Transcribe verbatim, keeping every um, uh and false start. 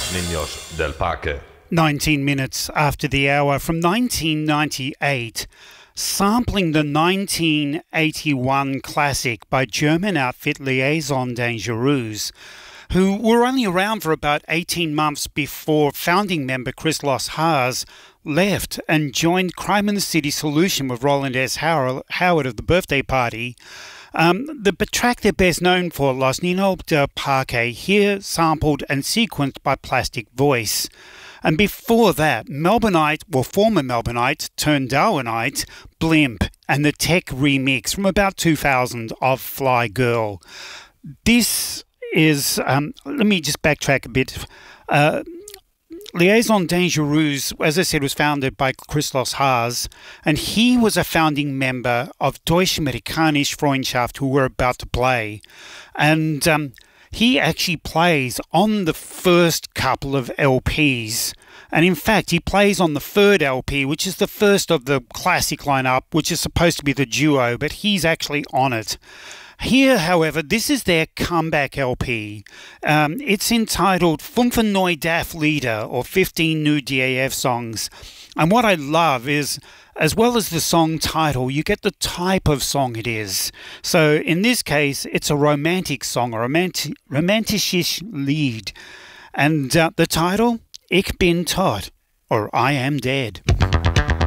Niños del Parque. nineteen minutes after the hour from nineteen ninety-eight, sampling the nineteen eighty-one classic by German outfit Liaison Dangereuse, who were only around for about eighteen months before founding member Chris Los Haas left and joined Crime in the City Solution with Roland S. Howard of the Birthday Party. Um, the track they're best known for, Los Niños del Parque, here sampled and sequenced by Plastic Voice. And before that, Melbourneite, well, former Melbourneite turned Darwinite, Blimp, and the Tech remix from about two thousand of Fly Girl. This is, um, let me just backtrack a bit. Uh, Liaison Dangereuse, as I said, was founded by Chris Los Haas, and he was a founding member of Deutsche Amerikanische Freundschaft, who we're about to play. And um, he actually plays on the first couple of L Ps. And in fact, he plays on the third L P, which is the first of the classic lineup, which is supposed to be the duo, but he's actually on it. Here, however, this is their comeback L P. Um, it's entitled fünfzehn Neue D A F Lieder, or fifteen New D A F Songs. And what I love is, as well as the song title, you get the type of song it is. So in this case, it's a romantic song, a romantic, romantisches Lied. And uh, the title, Ich bin tot, or I am dead.